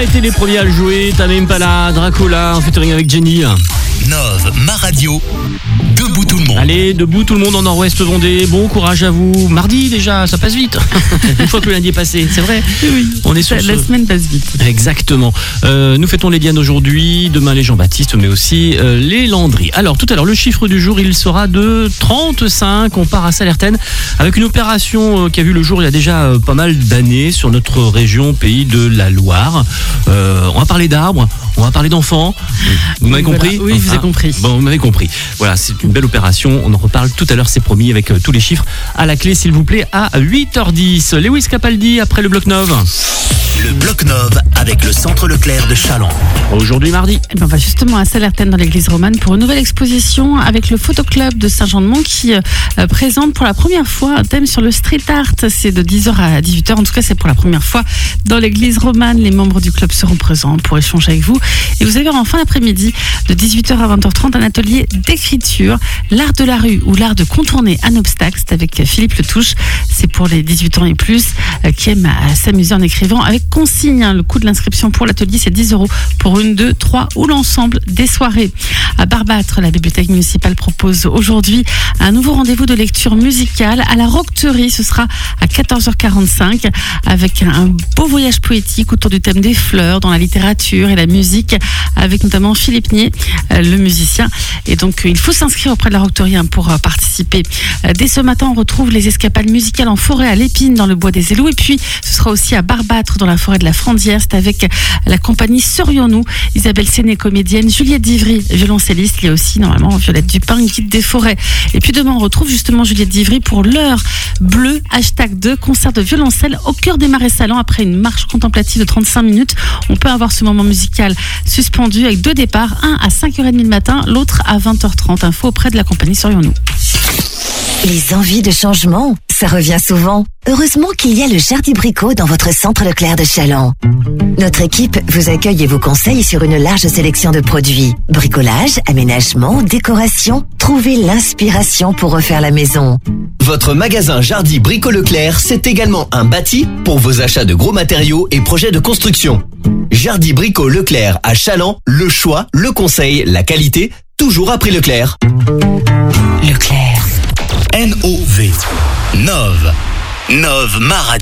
été les premiers à le jouer. T'as même pas la Dracula en featuring avec Jenny. Nove, ma radio. Debout tout le monde. Allez, debout tout le monde en Nord-Ouest Vendée. Bon courage à vous. Mardi déjà, ça passe vite. Une fois que le lundi est passé, c'est vrai. Oui, on est sur la semaine passe vite. Exactement. Nous fêtons les Dianes aujourd'hui, demain les Jean-Baptiste, mais aussi les Landry. Alors tout à l'heure, le chiffre du jour, il sera de 35. On part à Salertaine avec une opération qui a vu le jour il y a déjà pas mal d'années sur notre région, pays de la Loire. On va parler d'arbres, on va parler d'enfants. Vous m'avez compris ? Oui, je vous ai compris. Bon, vous m'avez compris. Voilà, c'est une belle opération. On en reparle tout à l'heure, c'est promis, avec tous les chiffres à la clé, s'il vous plaît, à 8h10. Lewis Capaldi après le Bloc Nove. Le Bloc Nove avec le Centre Leclerc de Challans. Aujourd'hui mardi. On va justement à Salertaine dans l'église romane pour une nouvelle exposition avec le Photoclub de Saint-Jean-de-Mont qui présente pour la première fois un thème sur le street art. C'est de 10h à 18h. En tout cas, c'est pour la première fois dans l'église romane. Les membres du club seront présents pour échanger avec vous. Et vous avez en fin d'après-midi de 18h à 20h30 un atelier d'écriture, l'art de la rue ou l'art de contourner un obstacle. C'est avec Philippe Letouche. C'est pour les 18 ans et plus qui aiment s'amuser en écrivant avec consigne. Le coût de l'inscription pour l'atelier, c'est 10 € pour une, 2, 3 ou l'ensemble des soirées. À Barbâtre, la bibliothèque municipale propose aujourd'hui un nouveau rendez-vous de lecture musicale à la Roqueterie. Ce sera à 14h45 avec un beau voyage poétique autour du thème des fleurs dans la littérature et la musique avec notamment Philippe Nier, le musicien. Et donc, il faut s'inscrire auprès de la Roqueterie pour participer. Dès ce matin, on retrouve les escapades musicales en forêt à l'Épine dans le bois des Élous. Et puis, ce sera aussi à Barbâtre dans la forêt de la Frondière. C'est avec la compagnie Serions-nous. Isabelle Séné, comédienne, Juliette Divry, violoncelliste. Il y a aussi normalement Violette Dupin, guide des forêts. Et puis demain, on retrouve justement Juliette Divry pour l'heure bleue, #2, concert de violoncelle au cœur des Marais Salants. Après une marche contemplative de 35 minutes, on peut avoir ce moment musical suspendu avec 2 départs, un à 5h30 le matin, l'autre à 20h30. Info auprès de la compagnie Serions-nous. Les envies de changement, ça revient souvent. Heureusement qu'il y a le Jardy Brico dans votre Centre Leclerc de Challans. Notre équipe vous accueille et vous conseille sur une large sélection de produits. Bricolage, aménagement, décoration, trouvez l'inspiration pour refaire la maison. Votre magasin Jardy Brico Leclerc, c'est également un bâti pour vos achats de gros matériaux et projets de construction. Jardy Brico Leclerc à Challans, le choix, le conseil, la qualité, toujours à prix Leclerc. Leclerc. Nov. Nove, ma radio.